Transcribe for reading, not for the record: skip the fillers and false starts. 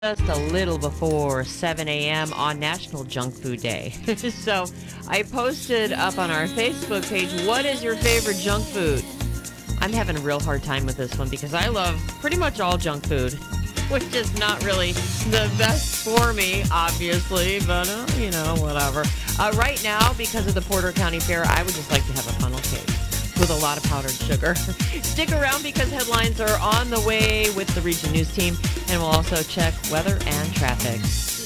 just a little before 7 a.m. on National Junk Food Day. So I posted up on our Facebook page, what is your favorite junk food? I'm having a real hard time with this one because I love pretty much all junk food, which is not really the best for me, obviously, but, whatever. Right now, because of the Porter County Fair, I would just like to have a funnel cake with a lot of powdered sugar. Stick around because headlines are on the way with the Region News team, and we'll also check weather and traffic.